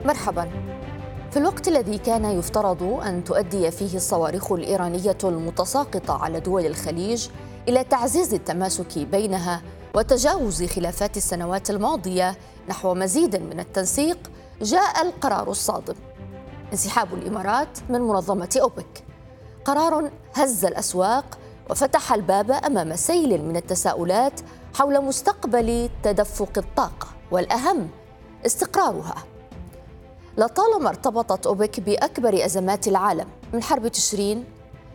مرحبا. في الوقت الذي كان يفترض أن تؤدي فيه الصواريخ الإيرانية المتساقطة على دول الخليج إلى تعزيز التماسك بينها وتجاوز خلافات السنوات الماضية نحو مزيد من التنسيق، جاء القرار الصادم: انسحاب الإمارات من منظمة أوبك. قرار هز الأسواق وفتح الباب أمام سيل من التساؤلات حول مستقبل تدفق الطاقة، والأهم استقرارها. لطالما ارتبطت أوبك بأكبر أزمات العالم، من حرب تشرين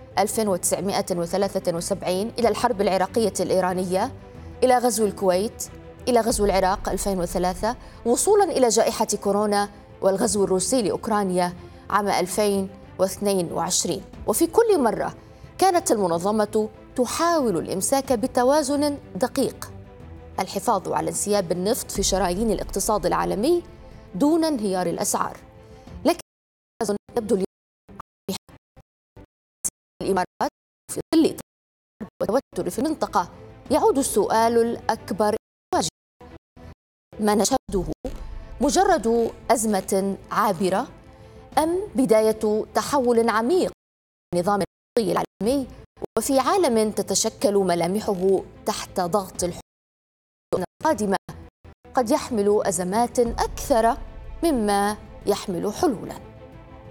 1973 إلى الحرب العراقية الإيرانية، إلى غزو الكويت، إلى غزو العراق 2003، وصولا إلى جائحة كورونا والغزو الروسي لأوكرانيا عام 2022. وفي كل مرة كانت المنظمة تحاول الإمساك بتوازن دقيق، الحفاظ على انسياب النفط في شرايين الاقتصاد العالمي دون انهيار الأسعار. لكن يبدو اليوم الإمارات في ظل التوتر في المنطقة. يعود السؤال الأكبر: ما نشهده مجرد أزمة عابرة أم بداية تحول عميق في النظام الاقتصادي العالمي وفي عالم تتشكل ملامحه تحت ضغط الحكومة القادمة قد يحمل أزمات أكثر مما يحمل حلولا؟